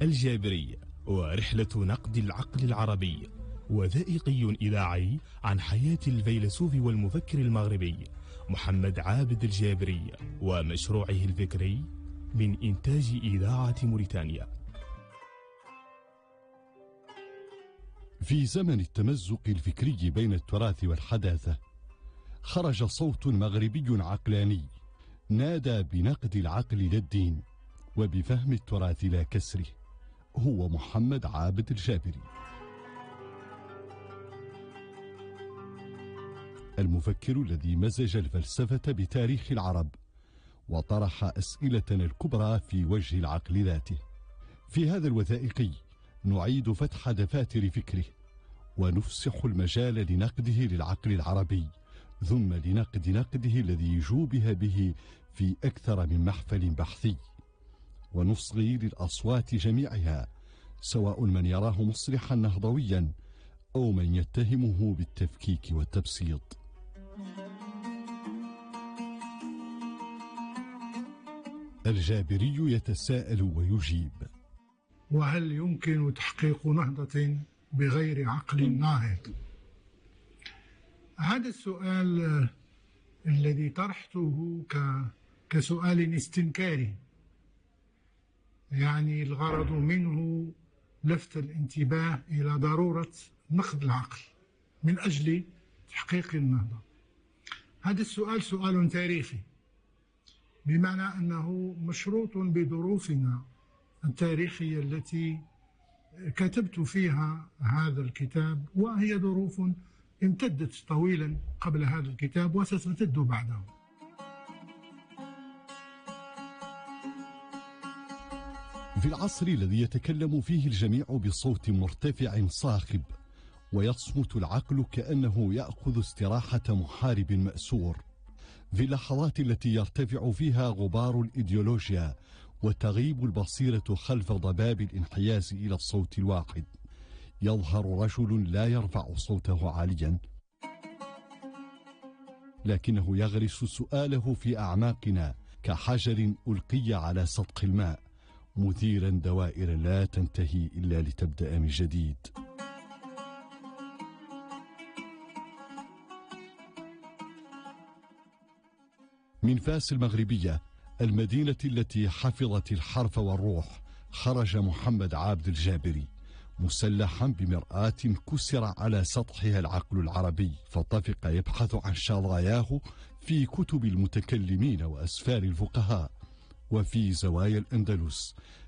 الجابري ورحلة نقد العقل العربي، وثائقي إذاعي عن حياة الفيلسوف والمفكر المغربي محمد عابد الجابري ومشروعه الفكري من إنتاج إذاعة موريتانيا. في زمن التمزق الفكري بين التراث والحداثة، خرج صوت مغربي عقلاني نادى بنقد العقل لا الدين وبفهم التراث لا كسره، هو محمد عابد الجابري. المفكر الذي مزج الفلسفة بتاريخ العرب وطرح أسئلتنا الكبرى في وجه العقل ذاته. في هذا الوثائقي نعيد فتح دفاتر فكره ونفسح المجال لنقده للعقل العربي، ثم لنقد نقده الذي جوبه به في أكثر من محفل بحثي، ونصغي للأصوات جميعها، سواء من يراه مصلحا نهضويا أو من يتهمه بالتفكيك والتبسيط. الجابري يتساءل ويجيب: وهل يمكن تحقيق نهضة بغير عقل ناهض؟ هذا السؤال الذي طرحته كسؤال استنكاري، يعني الغرض منه لفت الانتباه إلى ضرورة نقد العقل من أجل تحقيق النهضة. هذا السؤال سؤال تاريخي، بمعنى أنه مشروط بظروفنا التاريخية التي كتبت فيها هذا الكتاب، وهي ظروف امتدت طويلا قبل هذا الكتاب وستمتد بعده. في العصر الذي يتكلم فيه الجميع بصوت مرتفع صاخب ويصمت العقل كأنه يأخذ استراحة محارب مأسور، في اللحظات التي يرتفع فيها غبار الإيديولوجيا وتغيب البصيرة خلف ضباب الانحياز إلى الصوت الواحد، يظهر رجل لا يرفع صوته عاليا، لكنه يغرس سؤاله في أعماقنا كحجر ألقي على سطح الماء، مثيرا دوائر لا تنتهي إلا لتبدأ من جديد. من فاس المغربية، المدينة التي حفظت الحرف والروح، خرج محمد عابد الجابري مسلحا بمرآة كسر على سطحها العقل العربي، فطفق يبحث عن شظاياه في كتب المتكلمين وأسفار الفقهاء وفي زوايا الأندلس،